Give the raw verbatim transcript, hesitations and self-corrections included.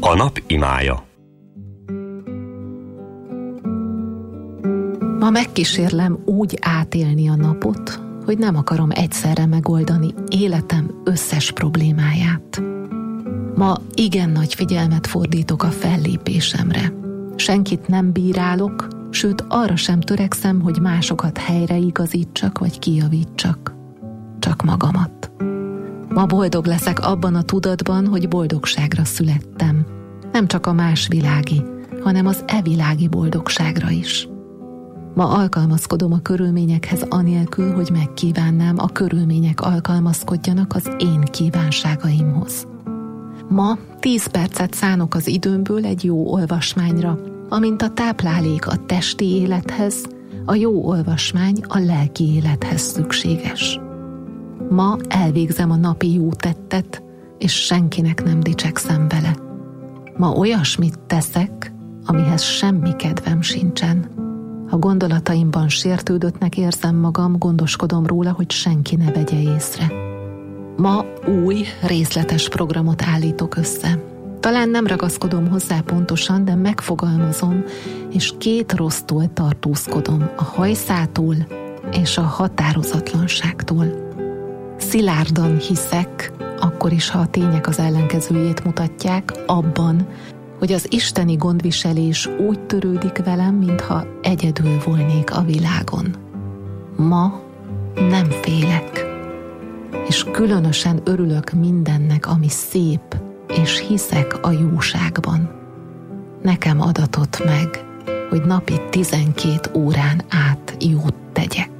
A nap imája. Ma megkísérlem úgy átélni a napot, hogy nem akarom egyszerre megoldani életem összes problémáját. Ma igen nagy figyelmet fordítok a fellépésemre. Senkit nem bírálok, sőt arra sem törekszem, hogy másokat helyreigazítsak vagy kijavítsak. Csak magamat. Ma boldog leszek abban a tudatban, hogy boldogságra születtem. Nem csak a másvilági, hanem az evilági boldogságra is. Ma alkalmazkodom a körülményekhez anélkül, hogy megkívánnám, a körülmények alkalmazkodjanak az én kívánságaimhoz. Ma tíz percet szánok az időmből egy jó olvasmányra, amint a táplálék a testi élethez, a jó olvasmány a lelki élethez szükséges. Ma elvégzem a napi jó tettet, és senkinek nem dicsekszem vele. Ma olyasmit teszek, amihez semmi kedvem sincsen. Ha gondolataimban sértődöttnek érzem magam, gondoskodom róla, hogy senki ne vegye észre. Ma új, részletes programot állítok össze. Talán nem ragaszkodom hozzá pontosan, de megfogalmazom, és két rossztól tartózkodom, a hajszától és a határozatlanságtól. Szilárdan hiszek, akkor is, ha a tények az ellenkezőjét mutatják, abban, hogy az isteni gondviselés úgy törődik velem, mintha egyedül volnék a világon. Ma nem félek, és különösen örülök mindennek, ami szép, és hiszek a jóságban. Nekem adatott meg, hogy napi tizenkét órán át jót tegyek.